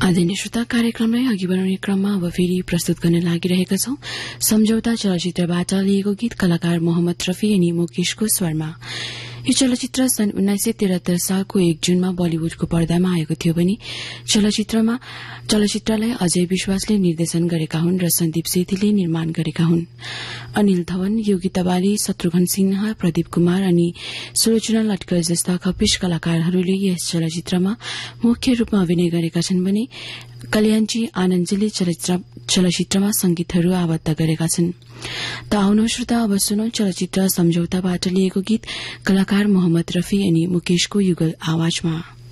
आदरणीय श्रोता, कार्यक्रमलाई अघि बढाउने क्रममा अब फेरि प्रस्तुत गर्न लागिरहेका छौं सम्झौता चलचित्रबाट लिएको गीत कलाकार मोहम्मद रफी अनि मुकेशको स्वरमा। यो चलचित्र सन् 1973 सालको 1 जुनमा बलिउडको पर्दामा आएको थियो भने चलचित्रलाई अजय विश्वासले निर्देशन गरेका हुन् र सन्दीप सेठीले निर्माण गरेका हुन्। अनिल धवन, योगी तबाली, शत्रुघ्न सिन्हा, प्रदीप कुमार अनि सुलोचना लटकर जस्ता खप्पिस कलाकारहरूले यस चलचित्रमा मुख्य रूपमा अभिनय गरेका छन् भने कल्याणजी आनन्दजीले चलचित्रमा संगीतहरू आबद्ध गरेका छन्। त आउनु श्रोता, अब सुनौ चलचित्र सम्झौताबाट लिएको गीत कलाकार मोहम्मद रफी अनि मुकेशको युगल आवाजमा।